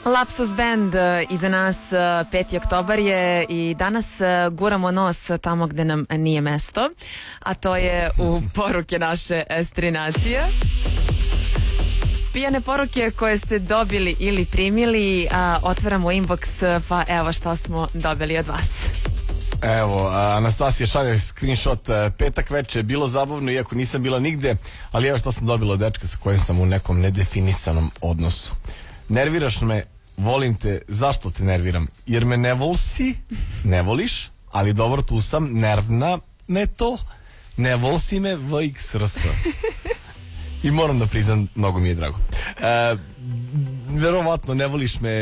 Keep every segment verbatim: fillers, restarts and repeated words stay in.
Lapsus Band iza nas, peti oktobar je i danas guramo nos tamo gde nam nije mesto, a to je u poruke naše estrinacije. Pijane poruke koje ste dobili ili primili, a, otvaramo inbox, pa evo šta smo dobili od vas. Evo, Anastasija šalje screenshot, petak veče, bilo zabavno iako nisam bila nigde, ali evo šta sam dobila od dečka sa kojim sam u nekom nedefinisanom odnosu. Nerviraš me, volim te, zašto te nerviram? Jer me ne volsi, ne voliš, ali dobro, tu sam, nervna me to, ne volsi me v x r s. I moram da priznam, mnogo mi je drago. E, verovatno ne voliš me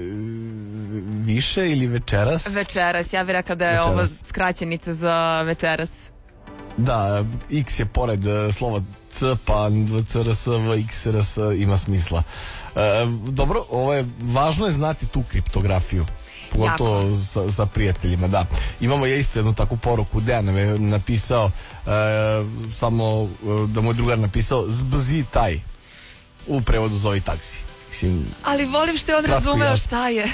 više ili večeras? Večeras, ja bih rekla da je večeras. Ovo skraćenica za večeras. Da, X je pored uh, slova C, pa C R S, V, X R S ima smisla. Uh, dobro, ovo je, važno je znati tu kriptografiju. Pogotovo sa, sa prijateljima, da. Imamo je isto jednu takvu poruku, Dejan nam je napisao, uh, samo uh, da moj drugar napisao zbzi taj, u prevodu zovi taksi. Mislim, ali volim što je on razumeo šta je.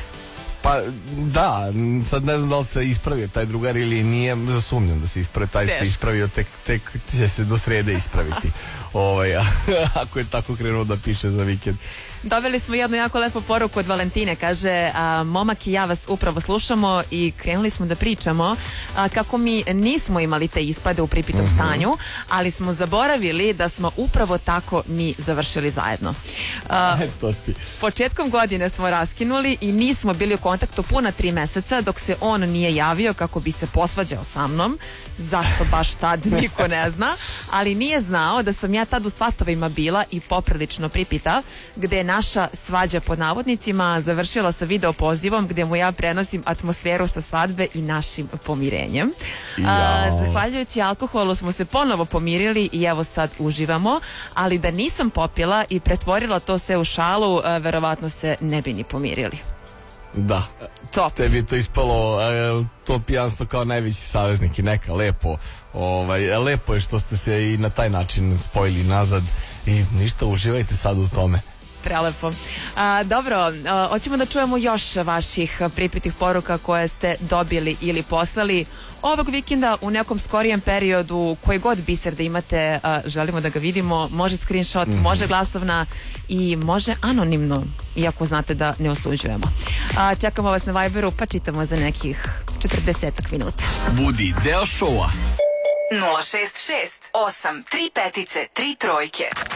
Pa da, sad ne znam da li se ispravio taj drugar ili nije, zasumnjam da se ispravio, taj se ispravio, tek, tek će se do srede ispraviti. Ovaj, ako je tako krenuo da piše za vikend. Dobili smo jednu jako lepu poruku od Valentine, kaže, a, momak i ja vas upravo slušamo i krenuli smo da pričamo a, kako mi nismo imali te ispade u pripitom mm-hmm. stanju, ali smo zaboravili da smo upravo tako mi završili zajedno. A, to ti. Početkom godine smo raskinuli i nismo bili u kontaktu puna tri meseca dok se on nije javio kako bi se posvađao sa mnom. Zašto baš tad, niko ne zna, ali nije znao da sam ja tad u svatovima bila i poprilično pripita, gde je naša svađa pod navodnicima završila sa video pozivom gde mu ja prenosim atmosferu sa svadbe i našim pomirenjem. A, zahvaljujući alkoholu smo se ponovo pomirili i evo sad uživamo, ali da nisam popila i pretvorila to sve u šalu, a, verovatno se ne bi ni pomirili. Da, top. Tebi je to ispalo e, to pijanstvo kao najveći saveznik i neka, lepo ovaj, lepo je što ste se i na taj način spojili nazad i ništa, uživajte sad u tome. Prelepo. A, dobro, a, hoćemo da čujemo još vaših pripitih poruka koje ste dobili ili poslali ovog vikenda u nekom skorijem periodu. Koji god biser da imate, a, želimo da ga vidimo. Može screenshot, mm-hmm. može glasovna i može anonimno, iako znate da ne osuđujemo. A, čekamo vas na Viberu, pa čitamo za nekih četrdesetak minuta. Budi deo šova. nula šest šest osam tri pet tri trojke.